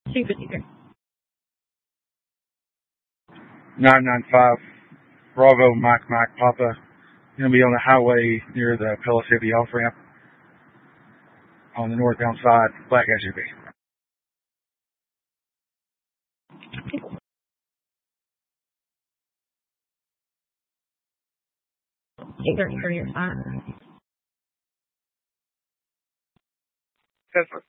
253. 995 Bravo Mike Papa. Going to be on the highway near the Pellissippi off-ramp on the northbound side, black SUV. You're fine. That's